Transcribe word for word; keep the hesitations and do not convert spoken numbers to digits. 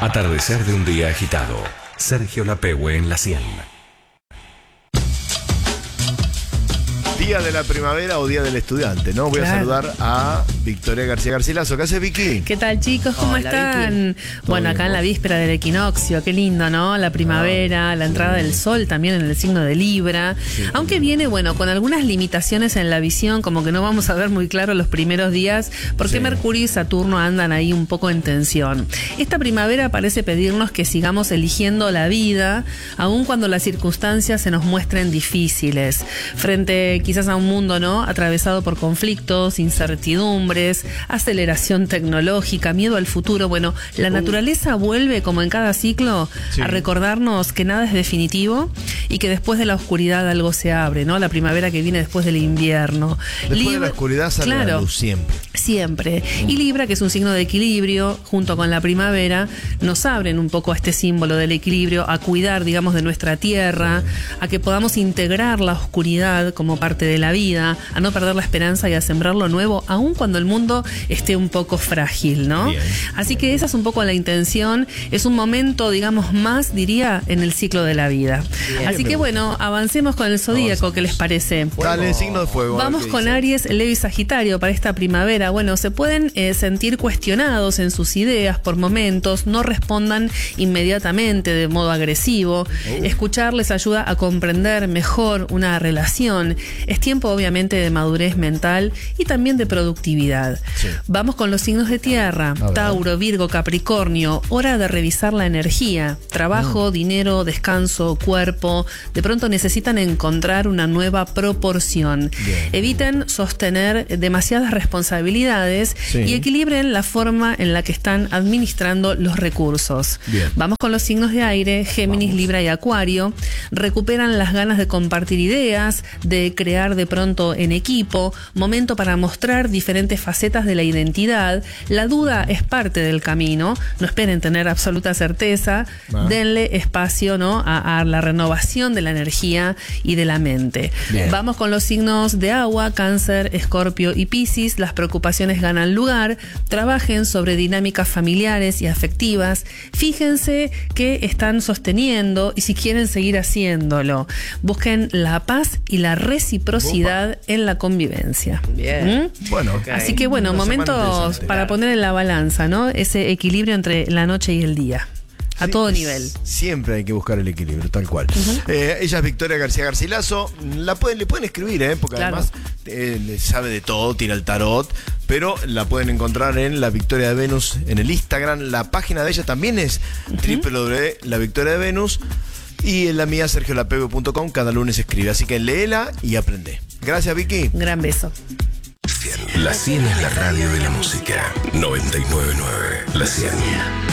Atardecer de un día agitado. Sergio Lapehue en la cien. Día de la primavera o día del estudiante, ¿no? Voy claro. a saludar a Victoria García Garcilaso. ¿Qué hace, Vicky? ¿Qué tal, chicos? ¿Cómo Hola, están? Bueno, acá en la víspera del equinoccio, qué lindo, ¿no? La primavera, ah, la entrada sí. del sol también en el signo de Libra. Sí, Aunque sí. viene, bueno, con algunas limitaciones en la visión, como que no vamos a ver muy claro los primeros días, porque sí. Mercurio y Saturno andan ahí un poco en tensión. Esta primavera parece pedirnos que sigamos eligiendo la vida, aun cuando las circunstancias se nos muestren difíciles. Frente quizás a un mundo, ¿no?, atravesado por conflictos, incertidumbres, aceleración tecnológica, miedo al futuro. Bueno, la uh. naturaleza vuelve, como en cada ciclo, sí. a recordarnos que nada es definitivo y que después de la oscuridad algo se abre, ¿no? La primavera que viene después del invierno. Después Libra, de la oscuridad sale claro, la luz siempre. Siempre. Mm. Y Libra, que es un signo de equilibrio, junto con la primavera, nos abren un poco a este símbolo del equilibrio, a cuidar, digamos, de nuestra tierra, a que podamos integrar la oscuridad como parte de la vida, a no perder la esperanza y a sembrar lo nuevo, aun cuando el mundo esté un poco frágil, ¿no? Bien, Así bien. que esa es un poco la intención. Es un momento, digamos, más, diría, en el ciclo de la vida. Bien, Así bien, que bueno, avancemos con el zodíaco, ¿qué les parece? Dale, signo de fuego. Vamos con Aries, Leo y Sagitario para esta primavera. Bueno, se pueden eh, sentir cuestionados en sus ideas por momentos, no respondan inmediatamente de modo agresivo. Uh. Escuchar les ayuda a comprender mejor una relación. Es tiempo obviamente de madurez mental y también de productividad. Sí. Vamos con los signos de tierra, Tauro, Virgo, Capricornio. Hora de revisar la energía. Trabajo, mm. dinero, descanso, cuerpo. De pronto necesitan encontrar una nueva proporción. Bien. Eviten sostener demasiadas responsabilidades sí. y equilibren la forma en la que están administrando los recursos. Bien. Vamos con los signos de aire, Géminis, Vamos. Libra y Acuario. Recuperan las ganas de compartir ideas, de crear de pronto en equipo, momento para mostrar diferentes facetas de la identidad. La duda es parte del camino, no esperen tener absoluta certeza, ah. denle espacio, ¿no?, a, a la renovación de la energía y de la mente. Bien. Vamos con los signos de agua, Cáncer, Escorpio y Piscis. Las preocupaciones ganan lugar, trabajen sobre dinámicas familiares y afectivas, fíjense qué están sosteniendo y si quieren seguir haciéndolo. Busquen la paz y la reciprocidad Opa. en la convivencia. Bien. ¿Mm? Bueno, okay. Así que bueno, Una momentos para poner en la balanza, ¿no?, ese equilibrio entre la noche y el día. A sí, todo nivel. Siempre hay que buscar el equilibrio, tal cual. Uh-huh. eh, ella es Victoria García Garcilaso. La pueden, le pueden escribir, ¿eh? Porque claro. además eh, sabe de todo, tira el tarot. Pero la pueden encontrar en La Victoria de Venus en el Instagram. La página de ella también es uh-huh. doble u doble u doble u punto la victoria de venus. Y en la mía, sergio lapehue punto com. Cada lunes escribe. Así que léela y aprende. Gracias, Vicky. Gran beso. La cien es la radio de la música. noventa y nueve punto nueve. La cien.